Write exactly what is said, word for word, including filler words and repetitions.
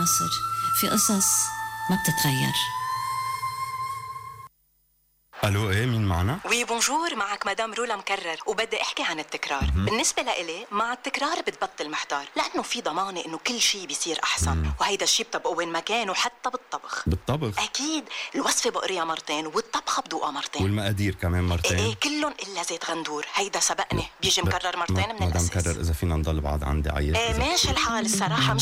مصر في قصص ما بتتغير. الو، ايه مين معنا؟ وي بونجور، معك مدام رولا مكرر، وبدي احكي عن التكرار. م- بالنسبه لإلي مع التكرار بتبطل محتار، لانه في ضمانه انه كل شيء بيصير احسن. م- وهيدا الشيء بطبقه وين ما كان، وحتى بالطبخ. بالطبخ اكيد، الوصفه بقريها مرتين والطبخه بدوقها مرتين، والمقادير كمان مرتين. ايه, إيه كلهم الا زيت غندور، هيدا سبقني بيجي مكرر مرتين من مدام الاساس. مكرر، اذا فينا نضل بعض عندي عيط. ايه ماشي الحال الصراحه.